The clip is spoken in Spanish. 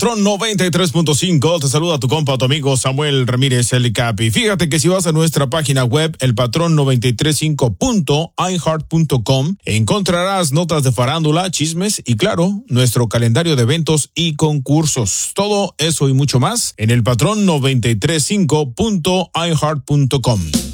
Patrón 93.5, te saluda tu compa, tu amigo Samuel Ramírez, el Capi. Fíjate que si vas a nuestra página web, elpatrón935.iheart.com, encontrarás notas de farándula, chismes y, claro, nuestro calendario de eventos y concursos. Todo eso y mucho más en elpatrón935.iheart.com.